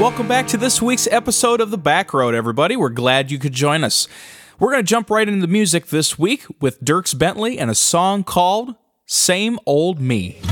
Welcome back to this week's episode of The Back Road, everybody. We're glad you could join us. We're going to jump right into the music this week with Dierks Bentley and a song called Same Old Me.